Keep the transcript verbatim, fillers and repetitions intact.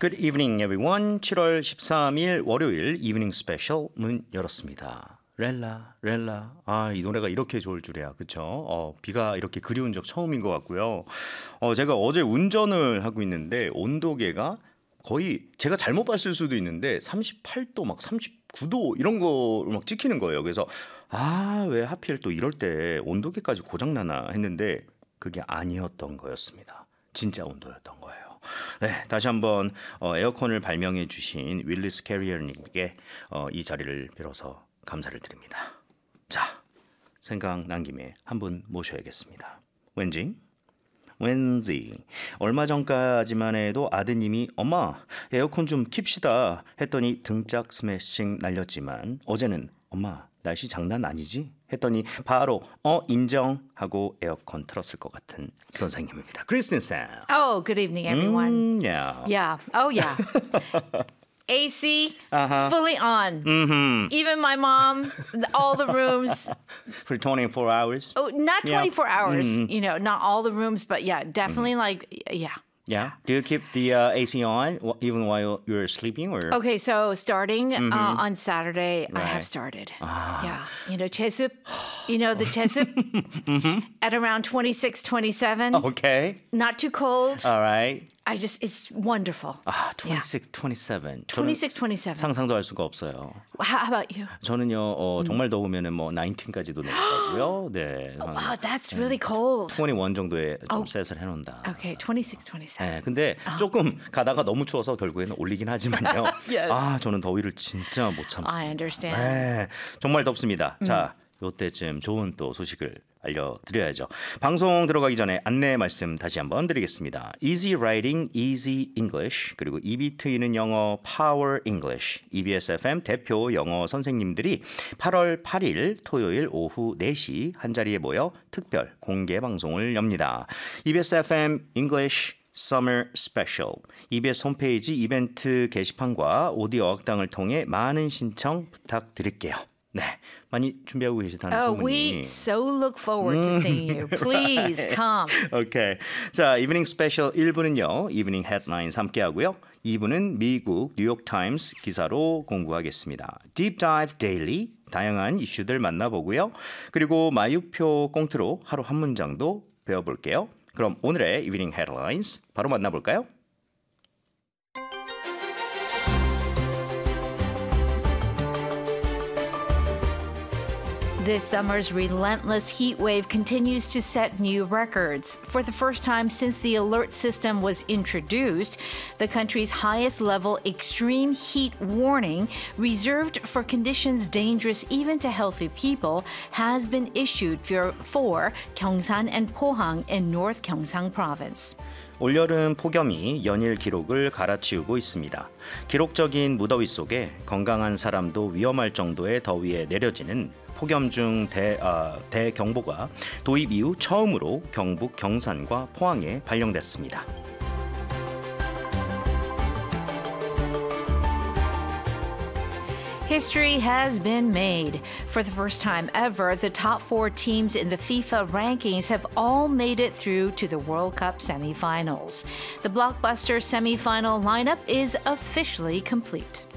Good evening, everyone. 칠월 십삼일 월요일 이브닝 스페셜 문 열었습니다. 렐라, 렐라. 아, 이 노래가 이렇게 좋을 줄이야. 그쵸? 어, 비가 이렇게 그리운 적 처음인 것 같고요. 어, 제가 어제 운전을 하고 있는데 온도계가 거의 제가 잘못 봤을 수도 있는데 삼십팔 도 막 삼십구 도 이런 거 막 찍히는 거예요. 그래서 아, 왜 하필 또 이럴 때 온도계까지 고장나나 했는데 그게 아니었던 거였습니다. 진짜 온도였던 거예요. 네, 다시 한번 어, 에어컨을 발명해 주신 윌리스 캐리어님께 어, 이 자리를 빌어서 감사를 드립니다. 자, 생각난 김에 한 분 모셔야겠습니다. 왠지? 왠지 얼마 전까지만 해도 아드님이 엄마 에어컨 좀 킵시다 했더니 등짝 스매싱 날렸지만 어제는 엄마 날씨 장난 아니지? 했더니 바로 어 인정하고 에어컨 틀었을 것 같은 선생님입니다. 크리스틴 쌤. Oh, good evening, everyone. 음, yeah. Yeah. Oh, yeah. A C Uh-huh. fully on. Mm-hmm. Even my mom, all the rooms. For twenty-four hours. Oh, not Yeah. twenty-four hours. Mm-hmm. You know, not all the rooms, but yeah, definitely like yeah. Yeah. Do you keep the uh, A C on w- even while you're sleeping, or? Okay, so starting uh, on Saturday, I Right. have started. Yeah, you know, Chesup, you know the Chesup at around twenty-six, twenty-seven. Okay. Not too cold. All right. I just, it's wonderful. 아, twenty-six, twenty-seven. 저는 twenty-six, twenty-seven. 상상도 할 수가 없어요. How, how about you? 저는요, 어, 정말 더우면은 뭐 십구까지도 내려가고요. 네. 한 Wow, that's really cold. 이십일 정도에 좀 셋을 해놓는다. Okay, twenty-six, twenty-seven. 네, 근데 조금 가다가 너무 추워서 결국에는 올리긴 하지만요. Yes. 아, 저는 더위를 진짜 못 I 참습니다. understand. 네, 정말 덥습니다. 자, 요때쯤 좋은 또 소식을 알려드려야죠. 방송 들어가기 전에 안내 말씀 다시 한번 드리겠습니다. Easy Writing, Easy English, 그리고 입이 트이는 영어 Power English, 이비에스 에프엠 대표 영어 선생님들이 팔월 팔일 토요일 오후 네 시 한자리에 모여 특별 공개 방송을 엽니다. 이비에스 에프엠 English Summer Special, 이비에스 홈페이지 이벤트 게시판과 오디오 어학당을 통해 많은 신청 부탁드릴게요. 네, 많이 준비하고 계시다는 Oh, 소문이. we so look forward to seeing you. Please come. 오케이. 자, 이브닝 스페셜 일 부는요. 이브닝 헤드라인스 함께 하고요. 이 부는 미국 뉴욕 타임스 기사로 공부하겠습니다. Deep Dive Daily, 다양한 이슈들 만나보고요. 그리고 마유표 꽁트로 하루 한 문장도 배워볼게요. 그럼 오늘의 이브닝 헤드라인스 바로 만나볼까요? This summer's relentless heat wave continues to set new records. For the first time since the alert system was introduced, the country's highest level extreme heat warning, reserved for conditions dangerous even to healthy people, has been issued for, for Gyeongsang and Pohang in North Gyeongsang province. 올여름 폭염이 연일 기록을 갈아치우고 있습니다. 기록적인 무더위 속에 건강한 사람도 위험할 정도의 더위에 내려지는 폭염 중 대, 아, 대경보가 도입 이후 처음으로 경북 경산과 포항에 발령됐습니다. History has been made. For the first time ever, the top four teams in the FIFA rankings have all made it through to the World Cup semifinals. The blockbuster semifinal lineup is officially complete.